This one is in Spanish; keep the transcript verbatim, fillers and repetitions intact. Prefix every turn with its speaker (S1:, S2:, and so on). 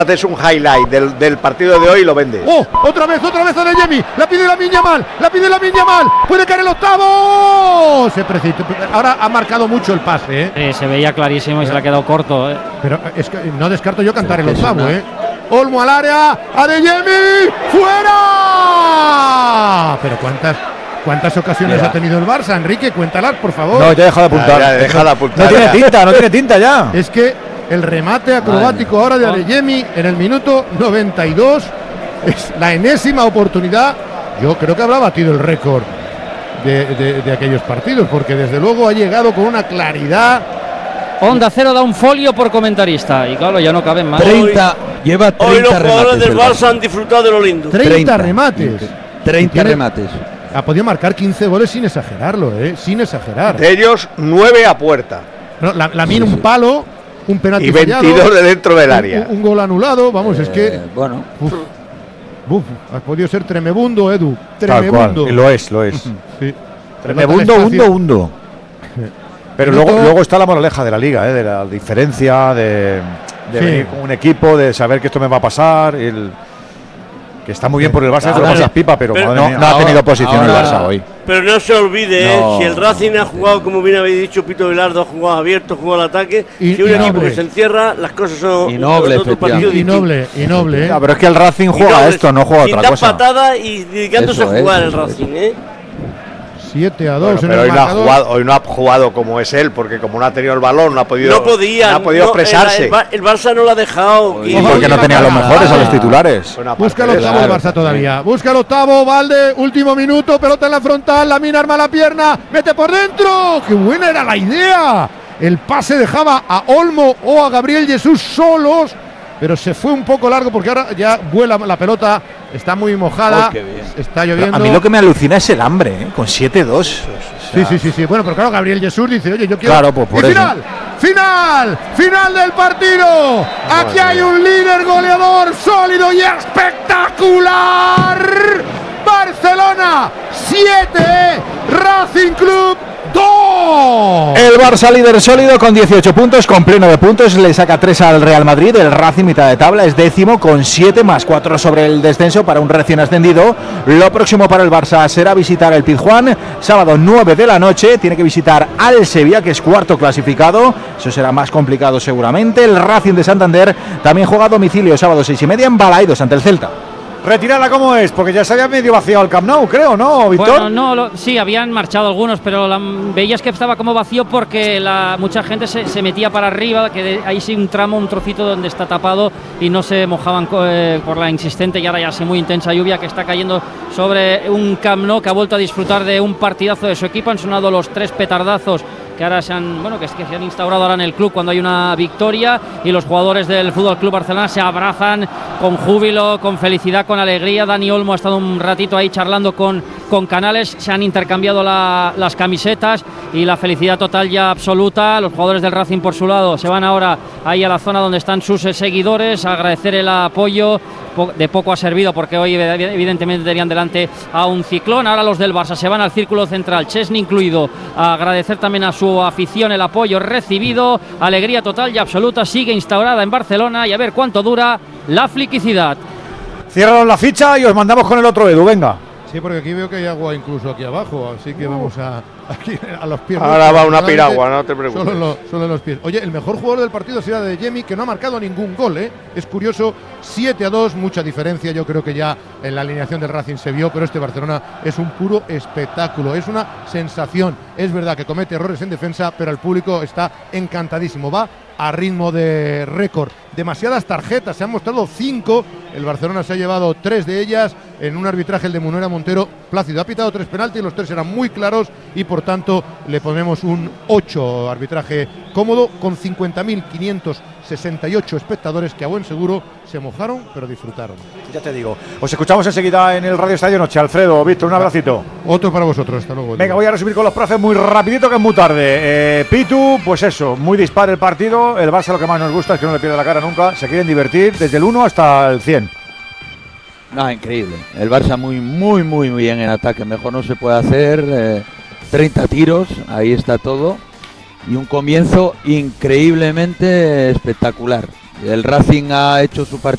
S1: haces un highlight del, del partido de hoy y lo vendes.
S2: ¡Oh! Otra vez, otra vez a Adeyemi. La pide Lamine Yamal. La pide Lamine Yamal. Puede caer el octavo. Se precipitó. Ahora ha marcado mucho el pase, ¿eh?
S3: Eh, se veía clarísimo y se le ha quedado corto, ¿eh?
S2: Pero es que no descarto yo cantar el octavo, ¿eh? Olmo al área. Adeyemi. ¡Fuera! Pero cuántas. ¿Cuántas ocasiones Mira. ha tenido el Barça, Enrique? Cuéntalas, por favor.
S4: No, ya deja de apuntar.
S1: Ya, ya, deja de apuntar.
S4: No tiene tinta, no tiene tinta ya.
S2: Es que el remate acrobático Ay, ahora de Adeyemi en el minuto noventa y dos es la enésima oportunidad. Yo creo que habrá batido el récord de, de, de aquellos partidos, porque desde luego ha llegado con una claridad.
S3: Onda Cero da un folio por comentarista y claro, ya no caben más.
S5: treinta, lleva treinta
S6: Hoy los jugadores del Barça
S5: Barça
S6: han disfrutado de lo lindo.
S2: treinta,
S5: treinta
S2: remates.
S5: treinta remates.
S2: Ha podido marcar quince goles sin exagerarlo, ¿eh? Sin exagerar.
S1: De ellos, nueve a puerta.
S2: No, la, la mina sí, sí. un palo, un penalti
S1: y veintidós
S2: fallado,
S1: de dentro del área.
S2: Un, un gol anulado, vamos, eh, es que.
S5: Bueno.
S2: Uf, uf, ha podido ser tremebundo, Edu. Tremebundo.
S4: Y lo es, lo es.
S2: Sí.
S4: Tremebundo, hundo, hundo. Pero luego, luego está la moraleja de la liga, ¿eh? De la diferencia, de, de sí. venir con un equipo, de saber que esto me va a pasar. El, que está muy bien por el Barça,
S6: ahora,
S4: lo pasas pipa, pero, pero no, no ha tenido posición ahora, el Barça hoy.
S6: Pero no se olvide, no, eh, si el Racing ha jugado, como bien habéis dicho, Pito Velardo ha jugado abierto, ha jugado al ataque.
S2: Y,
S6: si un equipo que se encierra, las cosas son
S5: y noble,
S6: otro partido
S2: y noble, y noble.
S4: Ya, pero es que el Racing juega esto, no juega otra cosa.
S6: Patada y dedicándose eso a jugar es, el Racing, ¿eh?
S2: siete a dos.
S1: Bueno, pero hoy no, ha jugado, hoy no ha jugado como es él, porque como no ha tenido el balón, no ha podido,
S6: no podía,
S1: no ha podido
S6: no,
S1: expresarse.
S6: El, el, el Barça no lo ha dejado.
S4: Y porque no tenía los mejores a los titulares.
S2: Busca el octavo el Barça todavía. Busca el octavo, Valde, último minuto, pelota en la frontal, Lamine arma la pierna, mete por dentro. ¡Qué buena era la idea! El pase dejaba a Olmo o a Gabriel Jesús solos, pero se fue un poco largo porque ahora ya vuela la pelota, está muy mojada, oh, está lloviendo.
S4: Pero a mí lo que me alucina es el hambre, ¿eh? Con siete dos.
S2: O sea, sí, sí, sí, sí. Bueno, pero claro, Gabriel Jesús dice, oye, yo quiero.
S4: Claro, pues por
S2: y
S4: eso.
S2: final, final, final del partido. Aquí hay un líder goleador sólido y espectacular. Barcelona siete, Racing Club dos.
S4: El Barça líder sólido con dieciocho puntos, con pleno de puntos, le saca tres al Real Madrid. El Racing mitad de tabla es décimo con siete más cuatro sobre el descenso para un recién ascendido. Lo próximo para el Barça será visitar el Pizjuán, sábado nueve de la noche, tiene que visitar al Sevilla, que es cuarto clasificado, eso será más complicado seguramente. El Racing de Santander también juega a domicilio sábado seis y media en Balaidos ante el Celta.
S7: Retirarla como es, porque ya se había medio vaciado el Camp Nou, creo, ¿no, Víctor?
S3: Bueno, no, lo, sí, habían marchado algunos, pero la, veías que estaba como vacío porque la, mucha gente se, se metía para arriba, que de, ahí sí un tramo, un trocito donde está tapado y no se mojaban eh, por la insistente y ahora ya hace muy intensa lluvia que está cayendo sobre un Camp Nou que ha vuelto a disfrutar de un partidazo de su equipo. Han sonado los tres petardazos que ahora se han, bueno, que, es que se han instaurado ahora en el club cuando hay una victoria, y los jugadores del F C Barcelona se abrazan con júbilo, con felicidad, con alegría. Dani Olmo ha estado un ratito ahí charlando con, con Canales, se han intercambiado la, las camisetas y la felicidad total ya absoluta. Los jugadores del Racing por su lado se van ahora ahí a la zona donde están sus seguidores a agradecer el apoyo. De poco ha servido porque hoy evidentemente tenían delante a un ciclón. Ahora los del Barça se van al círculo central, Chesney incluido, a agradecer también a su afición el apoyo recibido. Alegría total y absoluta sigue instaurada en Barcelona, y a ver cuánto dura la fliquicidad.
S7: Ciérranos la ficha y os mandamos con el otro Edu, venga.
S2: Sí, porque aquí veo que hay agua incluso aquí abajo, así que vamos a, aquí, a los pies.
S1: Ahora va una piragua, no te preocupes.
S2: Solo, lo, solo los pies. Oye, el mejor jugador del partido será Adeyemi, que no ha marcado ningún gol, ¿eh? Es curioso, siete a dos, mucha diferencia. Yo creo que ya en la alineación del Racing se vio, pero este Barcelona es un puro espectáculo, es una sensación. Es verdad que comete errores en defensa, pero el público está encantadísimo. Va a ritmo de récord. Demasiadas tarjetas, se han mostrado cinco. El Barcelona se ha llevado tres de ellas en un arbitraje, el de Munera Montero Plácido. Ha pitado tres penaltis, los tres eran muy claros y por tanto le ponemos un ocho. Arbitraje cómodo con cincuenta mil quinientos sesenta y ocho espectadores que a buen seguro se mojaron pero disfrutaron.
S7: Ya te digo, os escuchamos enseguida en el Radio Estadio Noche. Alfredo, Víctor, un abracito.
S2: Otro para vosotros, hasta luego.
S7: Venga, voy a resumir con los profes muy rapidito, que es muy tarde. eh, Pitu, pues eso, muy dispar el partido. El Barça lo que más nos gusta es que no le pierde la cara nunca, se quieren divertir desde el uno hasta el cien.
S5: No, increíble. El Barça muy, muy, muy bien en ataque. Mejor no se puede hacer. Eh, treinta tiros, ahí está todo. Y un comienzo increíblemente espectacular. El Racing ha hecho su partido.